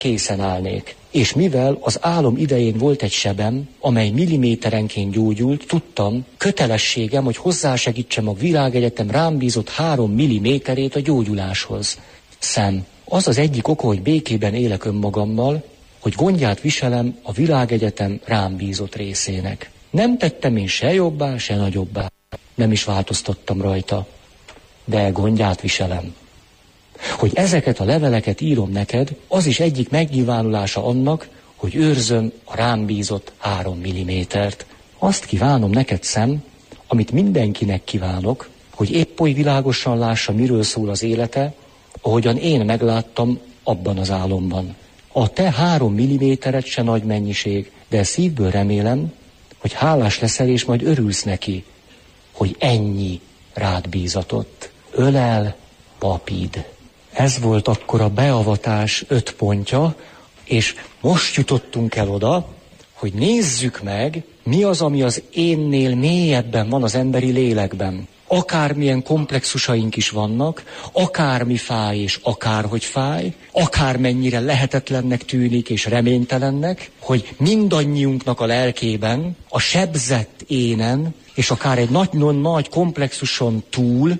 készen állnék. És mivel az álom idején volt egy sebem, amely milliméterenként gyógyult, tudtam, kötelességem, hogy hozzásegítsem a világegyetem rám bízott 3 milliméterét a gyógyuláshoz. Szem, az az egyik oka, hogy békében élek önmagammal, hogy gondját viselem a világegyetem rám bízott részének. Nem tettem én se jobbá, se nagyobbá. Nem is változtattam rajta, de gondját viselem. Hogy ezeket a leveleket írom neked, az is egyik megnyilvánulása annak, hogy őrzöm a rám bízott 3 millimétert. Azt kívánom neked, Szem, amit mindenkinek kívánok, hogy épp oly világosan lássa, miről szól az élete, ahogyan én megláttam abban az álomban. A te 3 milliméteret se nagy mennyiség, de szívből remélem, hogy hálás leszel, és majd örülsz neki, hogy ennyi rád bízatott. Ölel, papid. Ez volt akkor a beavatás 5 pontja, és most jutottunk el oda, hogy nézzük meg, mi az, ami az énnél mélyebben van az emberi lélekben. Akármilyen komplexusaink is vannak, akármi fáj és akárhogy fáj, akármennyire lehetetlennek tűnik és reménytelennek, hogy mindannyiunknak a lelkében, a sebzett énen, és akár egy nagy komplexuson túl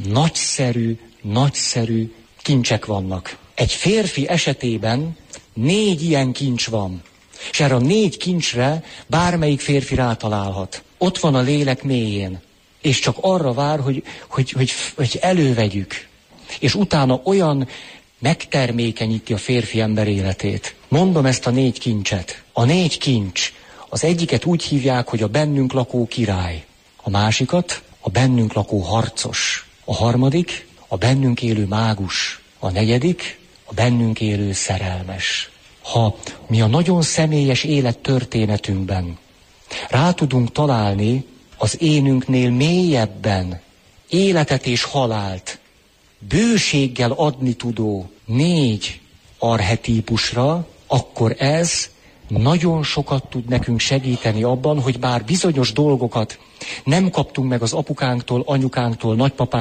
nagyszerű kincsek vannak. Egy férfi esetében 4 ilyen kincs van, és erre a 4 kincsre bármelyik férfi rátalálhat. Ott van a lélek mélyén, és csak arra vár, hogy elővegyük. És utána olyan megtermékenyíti a férfi ember életét. Mondom ezt a 4 kincset. A 4 kincs, az egyiket úgy hívják, hogy a bennünk lakó király. A másikat a bennünk lakó harcos. A harmadik a bennünk élő mágus. A negyedik a bennünk élő szerelmes. Ha mi a nagyon személyes élettörténetünkben rá tudunk találni az énünknél mélyebben életet és halált bőséggel adni tudó 4 archetípusra, akkor ez nagyon sokat tud nekünk segíteni abban, hogy bár bizonyos dolgokat nem kaptunk meg az apukánktól, anyukánktól,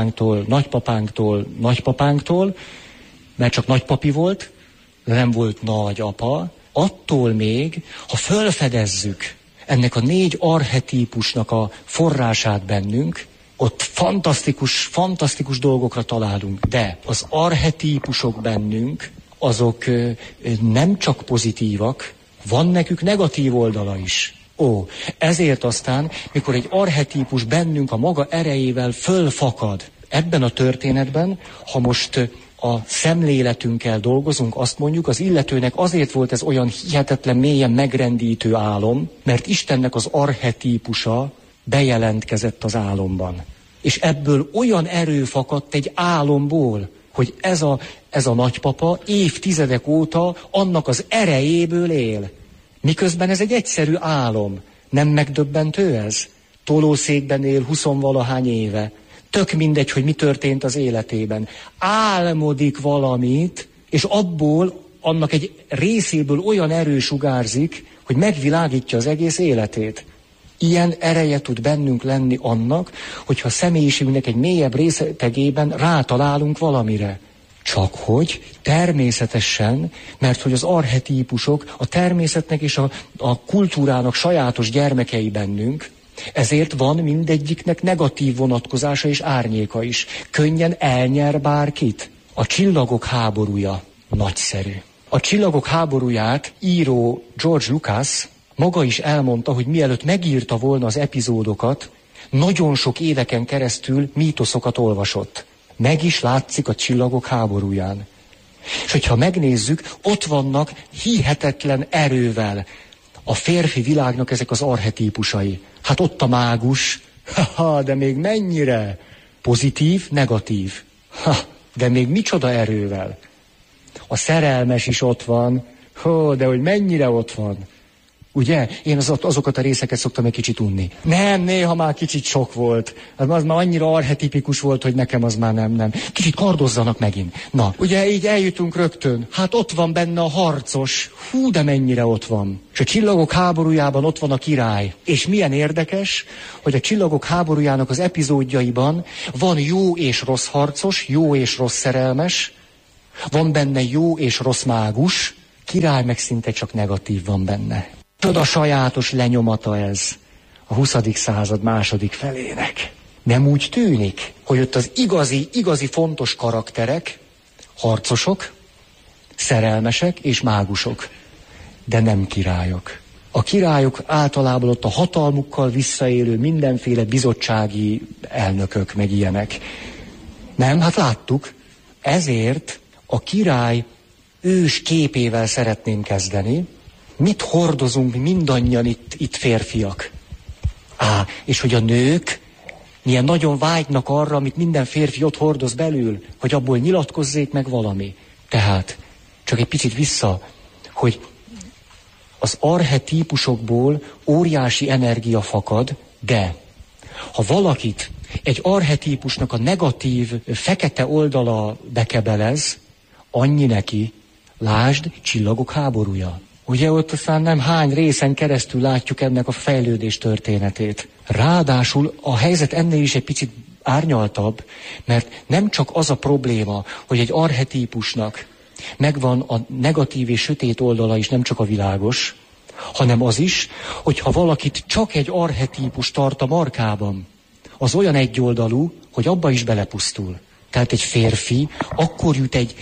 nagypapánktól, mert csak nagypapi volt, de nem volt nagyapa, attól még, ha fölfedezzük ennek a 4 archetípusnak a forrását bennünk, ott fantasztikus dolgokra találunk. De az archetípusok bennünk, azok nem csak pozitívak, van nekük negatív oldala is. Ezért aztán, mikor egy archetípus bennünk a maga erejével fölfakad, ebben a történetben, ha most a szemléletünkkel dolgozunk, azt mondjuk, az illetőnek azért volt ez olyan hihetetlen mélyen megrendítő álom, mert Istennek az archetípusa bejelentkezett az álomban. És ebből olyan erő fakadt egy álomból, hogy ez a nagypapa évtizedek óta annak az erejéből él. Miközben ez egy egyszerű álom. Nem megdöbbentő ez? Tolószékben él 20-valahány éve. Tök mindegy, hogy mi történt az életében. Álmodik valamit, és abból, annak egy részéből olyan erő sugárzik, hogy megvilágítja az egész életét. Ilyen ereje tud bennünk lenni annak, hogyha a személyiségünknek egy mélyebb részegében rátalálunk valamire. Csak hogy természetesen, mert hogy az archetípusok a természetnek és a kultúrának sajátos gyermekei bennünk, ezért van mindegyiknek negatív vonatkozása és árnyéka is. Könnyen elnyer bárkit. A Csillagok háborúja nagyszerű. A Csillagok háborúját író George Lucas maga is elmondta, hogy mielőtt megírta volna az epizódokat, nagyon sok éveken keresztül mítoszokat olvasott. Meg is látszik a Csillagok háborúján. És hogyha megnézzük, ott vannak hihetetlen erővel a férfi világnak ezek az archetípusai. Hát ott a mágus, de még mennyire pozitív, negatív. De még micsoda erővel. A szerelmes is ott van, de hogy mennyire ott van. Ugye? Én azokat a részeket szoktam egy kicsit unni. Nem, néha már kicsit sok volt. Az már annyira archetipikus volt, hogy nekem az már nem. Kicsit kardozzanak megint. Na, ugye így eljutunk rögtön. Hát ott van benne a harcos. De mennyire ott van. És a Csillagok háborújában ott van a király. És milyen érdekes, hogy a Csillagok háborújának az epizódjaiban van jó és rossz harcos, jó és rossz szerelmes, van benne jó és rossz mágus, Király meg szinte csak negatív van benne. Csoda sajátos lenyomata ez a 20. század második felének. Nem úgy tűnik, hogy ott az igazi fontos karakterek, harcosok, szerelmesek és mágusok, de nem királyok. A királyok általában ott a hatalmukkal visszaélő mindenféle bizottsági elnökök, meg ilyenek. Nem, hát láttuk. Ezért a király ős képével szeretném kezdeni. Mit hordozunk mindannyian itt férfiak? És hogy a nők milyen nagyon vágynak arra, amit minden férfi ott hordoz belül, hogy abból nyilatkozzék meg valami. Tehát csak egy picit vissza, hogy az archetípusokból óriási energia fakad, de ha valakit egy archetípusnak a negatív, fekete oldala bekebelez, annyi neki, lásd, Csillagok háborúja. Ugye ott aztán nem hány részen keresztül látjuk ennek a fejlődés történetét. Ráadásul a helyzet ennél is egy picit árnyaltabb, mert nem csak az a probléma, hogy egy archetípusnak megvan a negatív és sötét oldala is, nem csak a világos, hanem az is, hogyha valakit csak egy archetípus tart a markában, az olyan egyoldalú, hogy abba is belepusztul. Tehát egy férfi akkor jut egy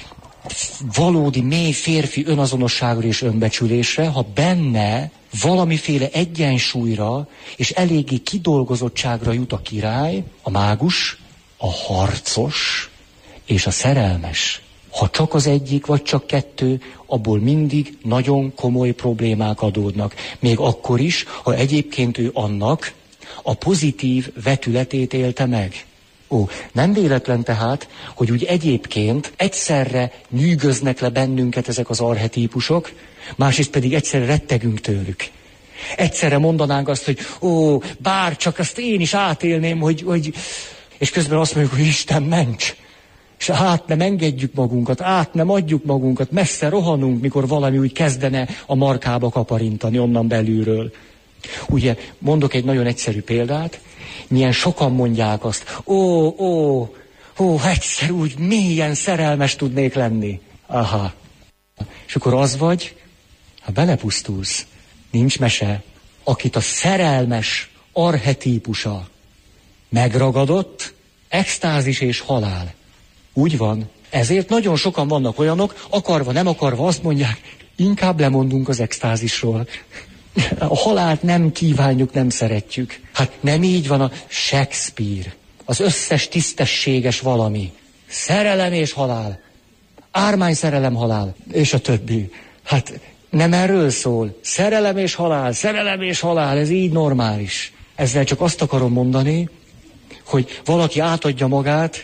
valódi mély férfi önazonosságra és önbecsülésre, ha benne valamiféle egyensúlyra és eléggé kidolgozottságra jut a király, a mágus, a harcos és a szerelmes. Ha csak az egyik, vagy csak kettő, abból mindig nagyon komoly problémák adódnak. Még akkor is, ha egyébként ő annak a pozitív vetületét élte meg. Nem véletlen tehát, hogy úgy egyébként egyszerre nyűgöznek le bennünket ezek az archetípusok, másrészt pedig egyszerre rettegünk tőlük. Egyszerre mondanánk azt, hogy bár csak azt én is átélném, hogy... És közben azt mondjuk, hogy Isten ments! És át nem engedjük magunkat, át nem adjuk magunkat, messze rohanunk, mikor valami úgy kezdene a markába kaparintani onnan belülről. Ugye, mondok egy nagyon egyszerű példát, milyen sokan mondják azt, egyszer úgy mélyen szerelmes tudnék lenni. Aha. És akkor az vagy, ha belepusztulsz, nincs mese, akit a szerelmes archetípusa megragadott, extázis és halál. Úgy van. Ezért nagyon sokan vannak olyanok, akarva, nem akarva azt mondják, inkább lemondunk az extázisról. A halált nem kívánjuk, nem szeretjük. Hát nem így van a Shakespeare. Az összes tisztességes valami. Szerelem és halál. Ármány szerelem, halál. És a többi. Hát nem erről szól. Szerelem és halál, ez így normális. Ezzel csak azt akarom mondani, hogy valaki átadja magát,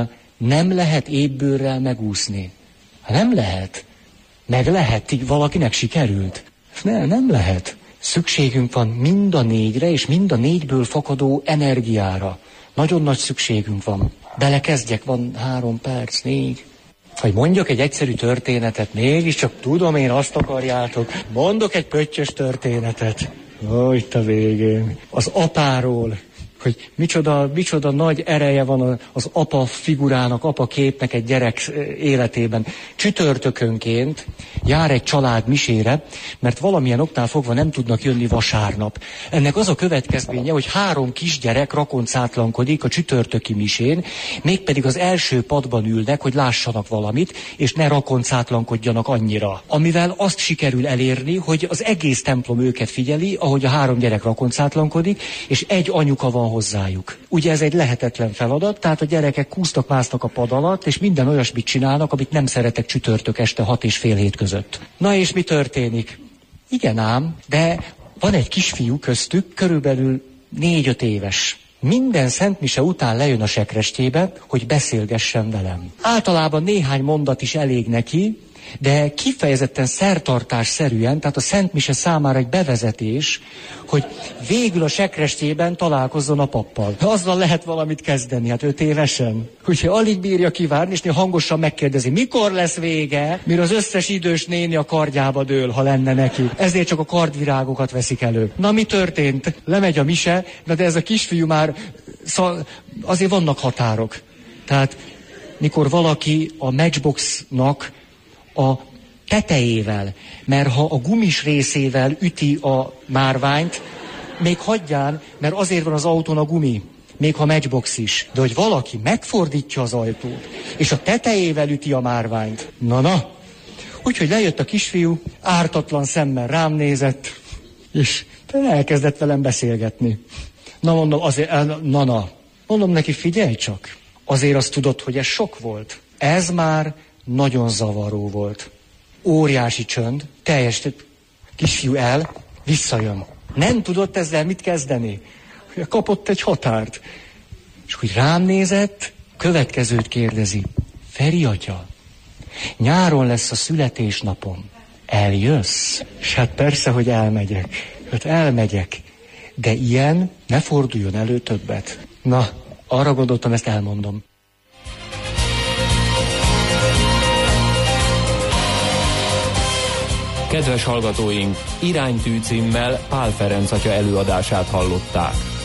nem lehet ébbőrrel megúszni. Nem lehet. Meg lehet, valakinek sikerült. Nem lehet. Szükségünk van mind a négyre, és mind a négyből fakadó energiára. Nagyon nagy szükségünk van. Belekezdjek, van 3 perc, 4. Hogy mondjak egy egyszerű történetet, mégiscsak tudom, én azt akarjátok. Mondok egy pöttyös történetet. Itt a végén. Az apáról. Hogy micsoda nagy ereje van az apa figurának, apa képnek egy gyerek életében. Csütörtökönként jár egy család misére, mert valamilyen oknál fogva nem tudnak jönni vasárnap. Ennek az a következménye, hogy 3 kisgyerek rakoncátlankodik a csütörtöki misén, mégpedig az első padban ülnek, hogy lássanak valamit, és ne rakoncátlankodjanak annyira. Amivel azt sikerül elérni, hogy az egész templom őket figyeli, ahogy a 3 gyerek rakoncátlankodik, és egy anyuka van hozzájuk. Ugye ez egy lehetetlen feladat, tehát a gyerekek kúsztak-másznak a pad alatt, és minden olyasmit csinálnak, amit nem szeretek csütörtök este 6 és fél 7 között. Na és mi történik? Igen ám, de van egy kisfiú köztük, körülbelül 4-5 éves. Minden szentmise után lejön a sekrestjébe, hogy beszélgessen velem. Általában néhány mondat is elég neki, de kifejezetten szertartásszerűen, tehát a szentmise számára egy bevezetés, hogy végül a sekrestjében találkozzon a pappal. Azzal lehet valamit kezdeni, hát 5 évesen. Úgyhogy alig bírja kivárni, és hangosan megkérdezi, mikor lesz vége, mire az összes idős néni a kardjába dől, ha lenne neki. Ezért csak a kardvirágokat veszik elő. Na, mi történt? Lemegy a mise, de ez a kisfiú már... azért vannak határok. Tehát mikor valaki a Matchboxnak a tetejével, mert ha a gumis részével üti a márványt, még hagyján, mert azért van az autón a gumi, még ha matchbox is. De hogy valaki megfordítja az ajtót, és a tetejével üti a márványt. Na. Úgyhogy lejött a kisfiú, ártatlan szemmel rám nézett, és elkezdett velem beszélgetni. Na mondom, azért, mondom neki, figyelj csak, azért azt tudod, hogy ez sok volt. Ez már nagyon zavaró volt. Óriási csönd, teljes, kisfiú visszajön. Nem tudott ezzel mit kezdeni. Kapott egy határt. És hogy rám nézett, következőt kérdezi. Feri atya, nyáron lesz a születésnapom. Eljössz? És hát persze, hogy elmegyek. Hát elmegyek. De ilyen ne forduljon elő többet. Na, arra gondoltam, ezt elmondom. Kedves hallgatóink, Iránytű címmel Pál Ferenc atya előadását hallották.